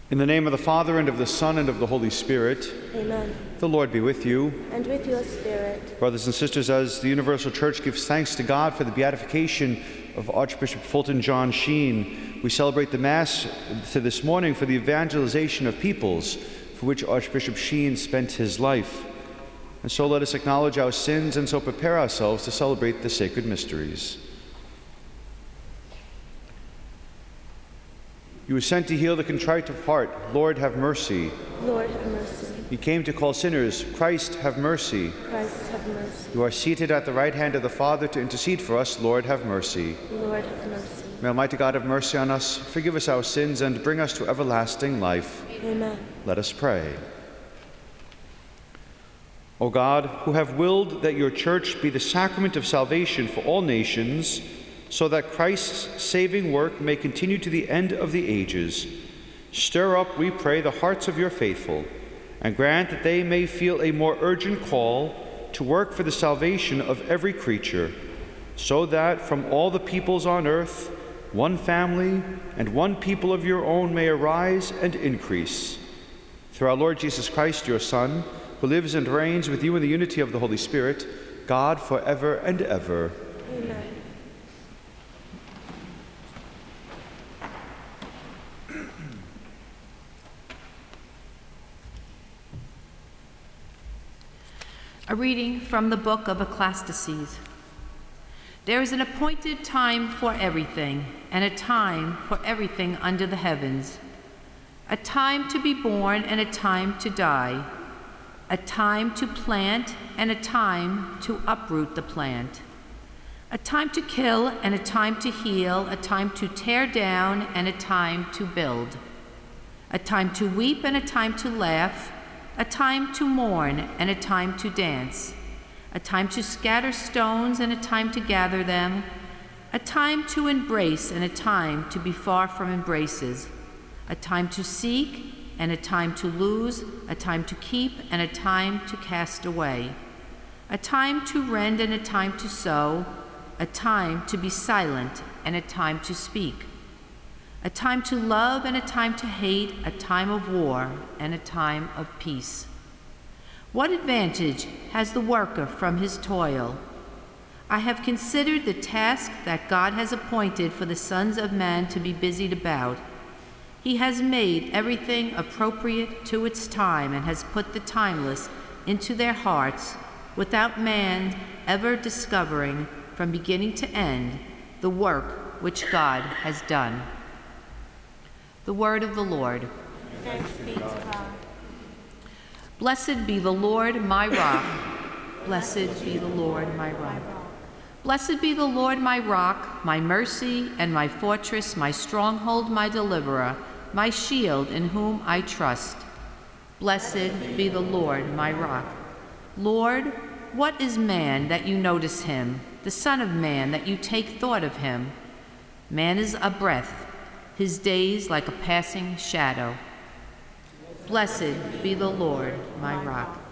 In the name of the Father, and of the Son, and of the Holy Spirit. Amen. The Lord be with you. And with your spirit. Brothers and sisters, as the Universal Church gives thanks to God for the beatification of Archbishop Fulton John Sheen, we celebrate the Mass this morning for the evangelization of peoples, for which Archbishop Sheen spent his life. And so let us acknowledge our sins and so prepare ourselves to celebrate the sacred mysteries. You were sent to heal the contrite of heart. Lord, have mercy. Lord, have mercy. You came to call sinners. Christ, have mercy. Christ, have mercy. You are seated at the right hand of the Father to intercede for us. Lord, have mercy. Lord, have mercy. May Almighty God have mercy on us, forgive us our sins, and bring us to everlasting life. Amen. Let us pray. O God, who have willed that your church be the sacrament of salvation for all nations, so that Christ's saving work may continue to the end of the ages, stir up, we pray, the hearts of your faithful, and grant that they may feel a more urgent call to work for the salvation of every creature, so that from all the peoples on earth, one family and one people of your own may arise and increase. Through our Lord Jesus Christ, your Son, who lives and reigns with you in the unity of the Holy Spirit, God, forever and ever. Amen. A reading from the book of Ecclesiastes. There is an appointed time for everything, and a time for everything under the heavens. A time to be born and a time to die. A time to plant and a time to uproot the plant. A time to kill and a time to heal, a time to tear down and a time to build. A time to weep and a time to laugh, a time to mourn and a time to dance, a time to scatter stones and a time to gather them, a time to embrace and a time to be far from embraces, a time to seek and a time to lose, a time to keep and a time to cast away, a time to rend and a time to sow, a time to be silent and a time to speak, a time to love and a time to hate, a time of war and a time of peace. What advantage has the worker from his toil? I have considered the task that God has appointed for the sons of man to be busied about. He has made everything appropriate to its time and has put the timeless into their hearts without man ever discovering from beginning to end the work which God has done. The word of the Lord. Thanks be to God. Blessed be the Lord, my rock. Blessed be the Lord, my rock. Blessed be the Lord, my rock, my mercy and my fortress, my stronghold, my deliverer, my shield in whom I trust. Blessed be the Lord, my rock. Lord, what is man that you notice him, the Son of Man that you take thought of him? Man is a breath, his days like a passing shadow. Blessed be the Lord, my rock.